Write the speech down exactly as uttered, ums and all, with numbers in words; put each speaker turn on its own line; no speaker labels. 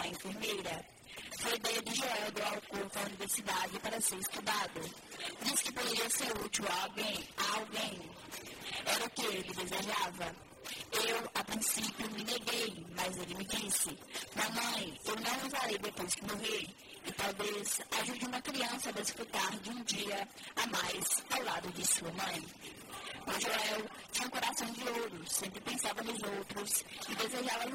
a enfermeira. Foi ideia de Joel doar o corpo à universidade para ser estudado. Disse que poderia ser útil a alguém, a alguém. Era o que ele desejava. Eu, a princípio, me neguei, mas ele me disse: mamãe, eu não usarei depois que morrer, e talvez ajude uma criança a desfrutar de um dia a mais ao lado de sua mãe. O Joel tinha um coração de ouro, sempre pensava nos outros e desejava